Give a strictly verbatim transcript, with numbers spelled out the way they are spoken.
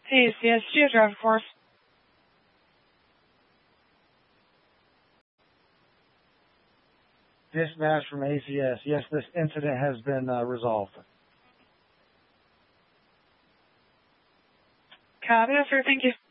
Hey, C S G, Driver Force. Dispatch from A C S. Yes, this incident has been uh, resolved. Copy, sir. Thank you.